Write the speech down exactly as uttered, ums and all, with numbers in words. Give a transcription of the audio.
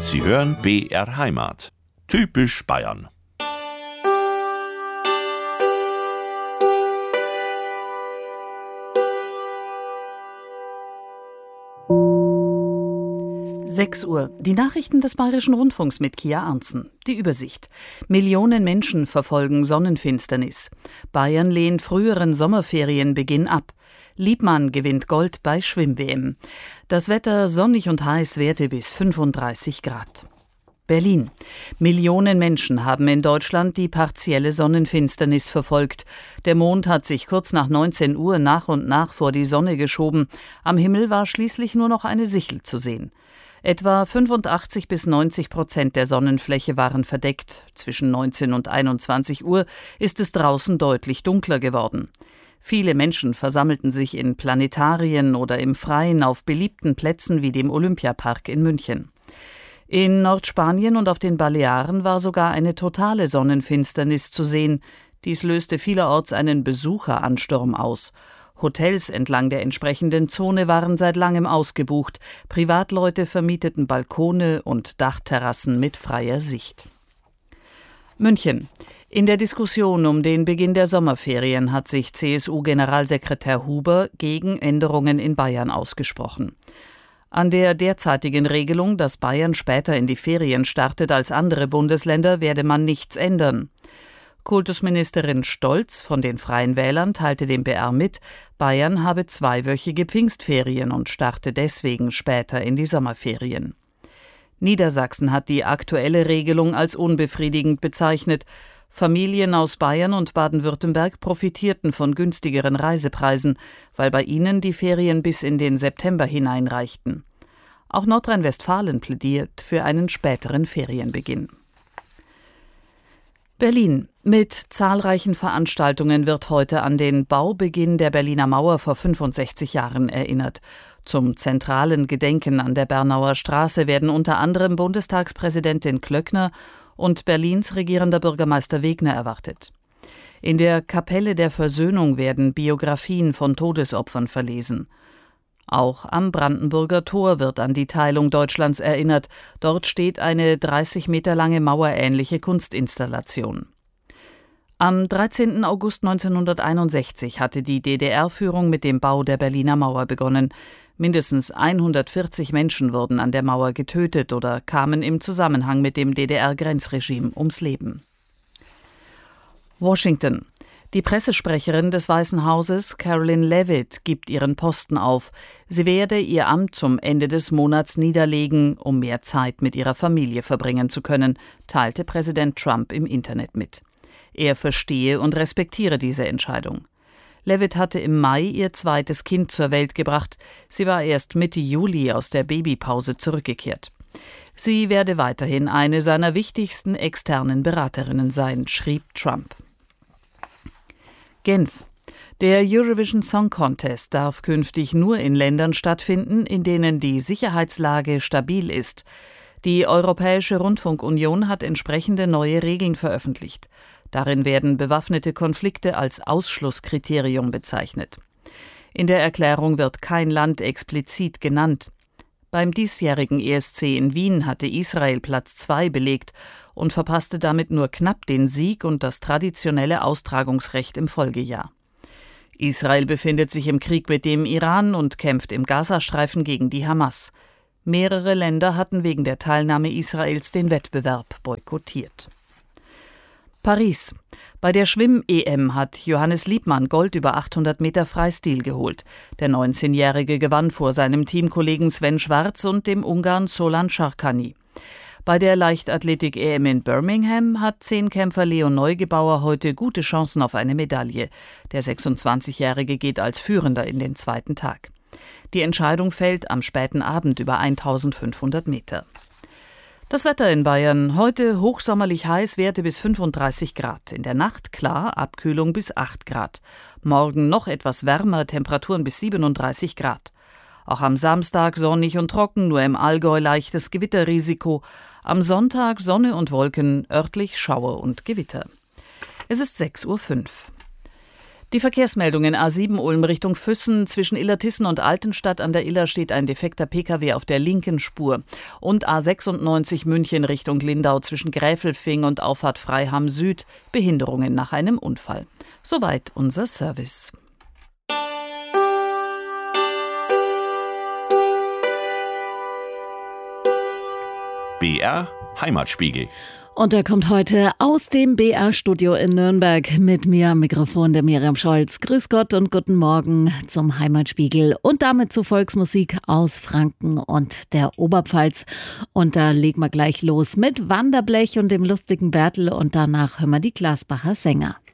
Sie hören B R Heimat. Typisch Bayern. sechs Uhr. Die Nachrichten des Bayerischen Rundfunks mit Kia Arntzen. Die Übersicht. Millionen Menschen verfolgen Sonnenfinsternis. Bayern lehnt früheren Sommerferienbeginn ab. Liebmann gewinnt Gold bei Schwimm-W M. Das Wetter sonnig und heiß, Werte bis fünfunddreißig Grad. Berlin. Millionen Menschen haben in Deutschland die partielle Sonnenfinsternis verfolgt. Der Mond hat sich kurz nach neunzehn Uhr nach und nach vor die Sonne geschoben. Am Himmel war schließlich nur noch eine Sichel zu sehen. Etwa fünfundachtzig bis neunzig Prozent der Sonnenfläche waren verdeckt. Zwischen neunzehn und einundzwanzig Uhr ist es draußen deutlich dunkler geworden. Viele Menschen versammelten sich in Planetarien oder im Freien auf beliebten Plätzen wie dem Olympiapark in München. In Nordspanien und auf den Balearen war sogar eine totale Sonnenfinsternis zu sehen. Dies löste vielerorts einen Besucheransturm aus. Hotels entlang der entsprechenden Zone waren seit langem ausgebucht. Privatleute vermieteten Balkone und Dachterrassen mit freier Sicht. München. In der Diskussion um den Beginn der Sommerferien hat sich C S U-Generalsekretär Huber gegen Änderungen in Bayern ausgesprochen. An der derzeitigen Regelung, dass Bayern später in die Ferien startet als andere Bundesländer, werde man nichts ändern. Kultusministerin Stolz von den Freien Wählern teilte dem B R mit, Bayern habe zweiwöchige Pfingstferien und starte deswegen später in die Sommerferien. Niedersachsen hat die aktuelle Regelung als unbefriedigend bezeichnet. Familien aus Bayern und Baden-Württemberg profitierten von günstigeren Reisepreisen, weil bei ihnen die Ferien bis in den September hineinreichten. Auch Nordrhein-Westfalen plädiert für einen späteren Ferienbeginn. Berlin. Mit zahlreichen Veranstaltungen wird heute an den Baubeginn der Berliner Mauer vor fünfundsechzig Jahren erinnert. Zum zentralen Gedenken an der Bernauer Straße werden unter anderem Bundestagspräsidentin Klöckner und Berlins regierender Bürgermeister Wegner erwartet. In der Kapelle der Versöhnung werden Biografien von Todesopfern verlesen. Auch am Brandenburger Tor wird an die Teilung Deutschlands erinnert. Dort steht eine dreißig Meter lange mauerähnliche Kunstinstallation. Am dreizehnten August neunzehnhunderteinundsechzig hatte die D D R-Führung mit dem Bau der Berliner Mauer begonnen. Mindestens hundertvierzig Menschen wurden an der Mauer getötet oder kamen im Zusammenhang mit dem D D R-Grenzregime ums Leben. Washington. Die Pressesprecherin des Weißen Hauses, Caroline Leavitt, gibt ihren Posten auf. Sie werde ihr Amt zum Ende des Monats niederlegen, um mehr Zeit mit ihrer Familie verbringen zu können, teilte Präsident Trump im Internet mit. Er verstehe und respektiere diese Entscheidung. Leavitt hatte im Mai ihr zweites Kind zur Welt gebracht. Sie war erst Mitte Juli aus der Babypause zurückgekehrt. Sie werde weiterhin eine seiner wichtigsten externen Beraterinnen sein, schrieb Trump. Genf. Der Eurovision Song Contest darf künftig nur in Ländern stattfinden, in denen die Sicherheitslage stabil ist. Die Europäische Rundfunkunion hat entsprechende neue Regeln veröffentlicht. Darin werden bewaffnete Konflikte als Ausschlusskriterium bezeichnet. In der Erklärung wird kein Land explizit genannt. Beim diesjährigen E S C in Wien hatte Israel Platz zwei belegt und verpasste damit nur knapp den Sieg und das traditionelle Austragungsrecht im Folgejahr. Israel befindet sich im Krieg mit dem Iran und kämpft im Gazastreifen gegen die Hamas. Mehrere Länder hatten wegen der Teilnahme Israels den Wettbewerb boykottiert. Paris. Bei der Schwimm-E M hat Johannes Liebmann Gold über achthundert Meter Freistil geholt. Der neunzehnjährige gewann vor seinem Teamkollegen Sven Schwarz und dem Ungarn Solan Sarkany. Bei der Leichtathletik-E M in Birmingham hat Zehnkämpfer Leon Neugebauer heute gute Chancen auf eine Medaille. Der sechsundzwanzigjährige geht als Führender in den zweiten Tag. Die Entscheidung fällt am späten Abend über eintausendfünfhundert Meter. Das Wetter in Bayern. Heute hochsommerlich heiß, Werte bis fünfunddreißig Grad. In der Nacht klar, Abkühlung bis acht Grad. Morgen noch etwas wärmer, Temperaturen bis siebenunddreißig Grad. Auch am Samstag sonnig und trocken, nur im Allgäu leichtes Gewitterrisiko. Am Sonntag Sonne und Wolken, örtlich Schauer und Gewitter. Es ist sechs Uhr fünf. Die Verkehrsmeldungen: A sieben Ulm Richtung Füssen. Zwischen Illertissen und Altenstadt an der Iller steht ein defekter Pkw auf der linken Spur. Und A sechsundneunzig München Richtung Lindau zwischen Gräfelfing und Auffahrt Freiham Süd. Behinderungen nach einem Unfall. Soweit unser Service. B R Heimatspiegel. Und er kommt heute aus dem B R-Studio in Nürnberg mit mir am Mikrofon, der Miriam Scholz. Grüß Gott und guten Morgen zum Heimatspiegel und damit zu Volksmusik aus Franken und der Oberpfalz. Und da legen wir gleich los mit Wanderblech und dem lustigen Bärtel und danach hören wir die Glasbacher Sänger.